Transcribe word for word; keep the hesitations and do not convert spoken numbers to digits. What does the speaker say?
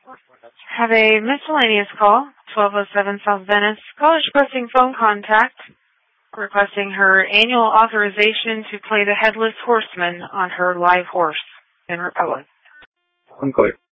Have a miscellaneous call, twelve oh seven South Venice. Call is requesting phone contact, requesting her annual authorization to play the Headless Horseman on her live horse in Republic. One call.